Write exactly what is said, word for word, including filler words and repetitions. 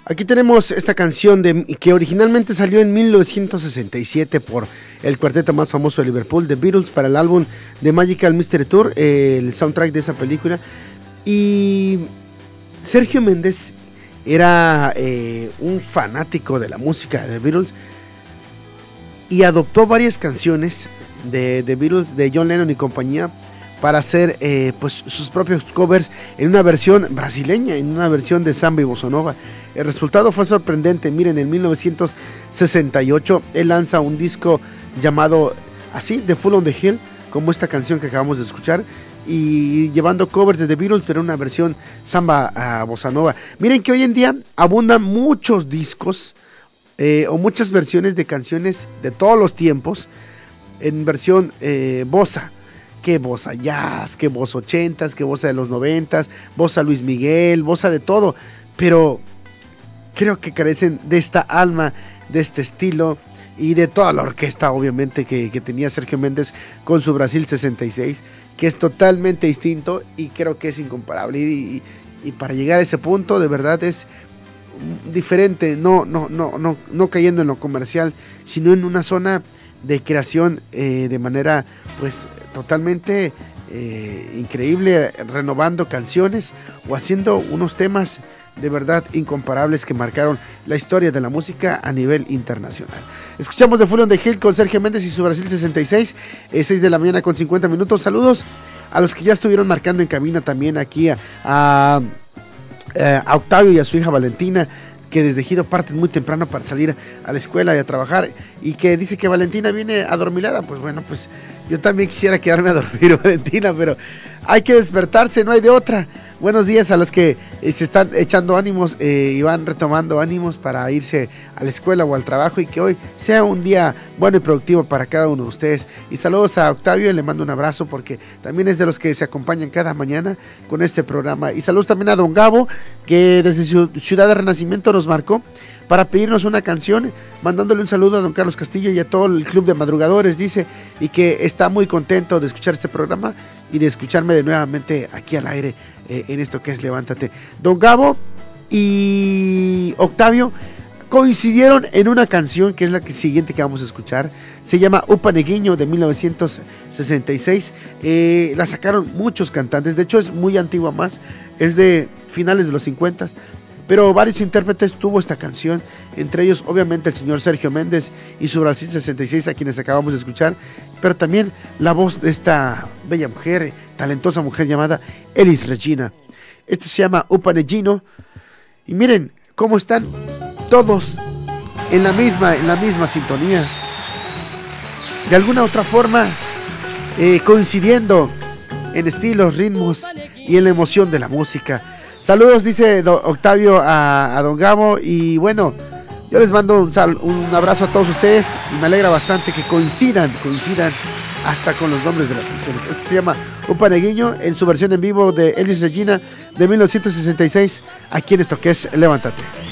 Aquí tenemos esta canción de, que originalmente salió en mil novecientos sesenta y siete por el cuarteto más famoso de Liverpool, The Beatles, para el álbum The Magical Mystery Tour, eh, el soundtrack de esa película. Y Sergio Méndez era eh, un fanático de la música de The Beatles y adoptó varias canciones de The Beatles, de John Lennon y compañía, para hacer eh, pues sus propios covers en una versión brasileña, en una versión de samba y bossa nova. El resultado fue sorprendente. Miren, en mil novecientos sesenta y ocho él lanza un disco llamado así, The Fool on the Hill, como esta canción que acabamos de escuchar, y llevando covers de The Beatles, pero una versión samba uh, bossa nova. Miren que hoy en día abundan muchos discos eh, o muchas versiones de canciones de todos los tiempos en versión eh, bossa. Que bossa jazz, que bossa ochentas, que bossa de los noventas, bossa Luis Miguel, bossa de todo, pero creo que carecen de esta alma, de este estilo y de toda la orquesta, obviamente, que, que tenía Sergio Méndez con su Brasil sesenta y seis, que es totalmente distinto y creo que es incomparable. Y, y, y para llegar a ese punto, de verdad es diferente, no, no, no, no, no cayendo en lo comercial, sino en una zona de creación eh, de manera, pues, totalmente eh, increíble, renovando canciones o haciendo unos temas de verdad incomparables que marcaron la historia de la música a nivel internacional. Escuchamos The Fool on the Hill con Sergio Méndez y su Brasil sesenta y seis, eh, seis de la mañana con cincuenta minutos. Saludos a los que ya estuvieron marcando en cabina también aquí a, a, a Octavio y a su hija Valentina, que desde Ejido parten muy temprano para salir a la escuela y a trabajar, y que dice que Valentina viene adormilada. Pues bueno, pues yo también quisiera quedarme a dormir, Valentina, pero hay que despertarse, no hay de otra. Buenos días a los que eh, se están echando ánimos eh, y van retomando ánimos para irse a la escuela o al trabajo, y que hoy sea un día bueno y productivo para cada uno de ustedes. Y saludos a Octavio, y le mando un abrazo porque también es de los que se acompañan cada mañana con este programa. Y saludos también a Don Gabo, que desde su Ciudad de Renacimiento nos marcó para pedirnos una canción, mandándole un saludo a don Carlos Castillo y a todo el club de madrugadores, dice, y que está muy contento de escuchar este programa y de escucharme de nuevamente aquí al aire eh, en esto que es Levántate. Don Gabo y Octavio coincidieron en una canción que es la que siguiente que vamos a escuchar. Se llama Upa Neguinho, de mil novecientos sesenta y seis. Eh, la sacaron muchos cantantes, de hecho es muy antigua más, es de finales de los cincuenta, pero varios intérpretes tuvo esta canción, entre ellos obviamente el señor Sergio Méndez y su Brasil sesenta y seis, a quienes acabamos de escuchar, pero también la voz de esta bella mujer, talentosa mujer llamada Elis Regina. Este se llama Upa Neguinho, y miren cómo están todos en la misma, en la misma sintonía, de alguna otra forma eh, coincidiendo en estilos, ritmos y en la emoción de la música. Saludos, dice do, Octavio a, a Don Gabo, y bueno, yo les mando un, sal, un abrazo a todos ustedes, y me alegra bastante que coincidan, coincidan hasta con los nombres de las canciones. Esto se llama Upa Neguinho en su versión en vivo de Elis Regina de mil novecientos sesenta y seis, aquí en esto que es Levántate.